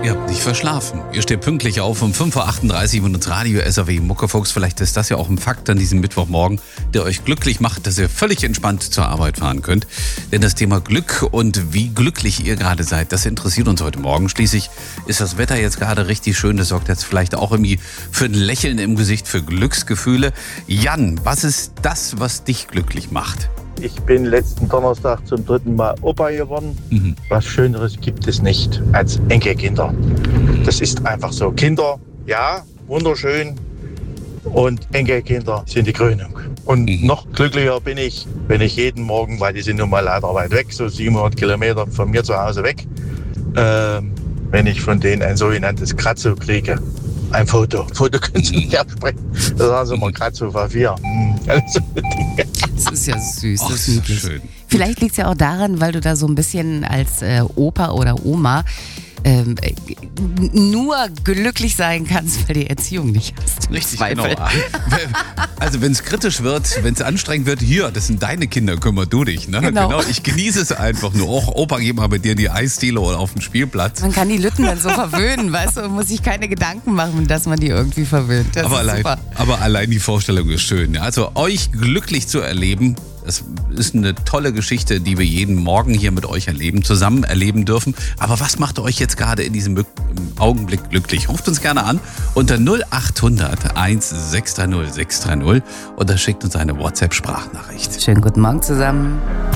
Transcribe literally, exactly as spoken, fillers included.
Ihr habt nicht verschlafen. Ihr steht pünktlich auf um fünf Uhr achtunddreißig und ins Radio S R W Muckefuchs. Vielleicht ist das ja auch ein Fakt an diesem Mittwochmorgen, der euch glücklich macht, dass ihr völlig entspannt zur Arbeit fahren könnt. Denn das Thema Glück und wie glücklich ihr gerade seid, das interessiert uns heute Morgen. Schließlich ist das Wetter jetzt gerade richtig schön. Das sorgt jetzt vielleicht auch irgendwie für ein Lächeln im Gesicht, für Glücksgefühle. Jan, was ist das, was dich glücklich macht? Ich bin letzten Donnerstag zum dritten Mal Opa geworden. Mhm. Was Schöneres gibt es nicht als Enkelkinder. Das ist einfach so. Kinder, ja, wunderschön. Und Enkelkinder sind die Krönung. Und mhm. noch glücklicher bin ich, wenn ich jeden Morgen, weil die sind nun mal leider weit weg, so siebenhundert Kilometer von mir zu Hause weg, ähm, wenn ich von denen ein sogenanntes Kratzo kriege. Ein Foto. Foto können Sie nicht absprechen. Das sagen Sie mal Kratzo V vier. Also, das ist ja süß, Och, das ist niedlich. schön. Vielleicht liegt es ja auch daran, weil du da so ein bisschen als äh, Opa oder Oma ähm, äh, nur glücklich sein kannst, weil die Erziehung nicht hast. Richtig, genau. Also wenn es kritisch wird, wenn es anstrengend wird, hier, das sind deine Kinder, kümmer du dich. Ne? Genau. genau. Ich genieße es einfach nur. Och, Opa, geh mal mit dir in die Eisdiele oder auf den Spielplatz. Man kann die Lütten dann so verwöhnen, weißt du, man muss sich keine Gedanken machen, dass man die irgendwie verwöhnt. Das aber, ist allein, super. aber allein die Vorstellung ist schön. Also euch glücklich zu erleben, das ist eine tolle Geschichte, die wir jeden Morgen hier mit euch erleben, zusammen erleben dürfen. Aber was macht euch jetzt gerade in diesem Augenblick glücklich? Ruft uns gerne an unter null acht hundert eins sechs drei null sechs drei null oder schickt uns eine WhatsApp-Sprachnachricht. Schönen guten Morgen zusammen.